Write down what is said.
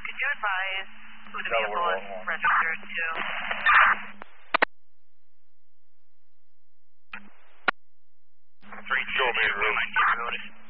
could you advise who the vehicle is registered to? Show me,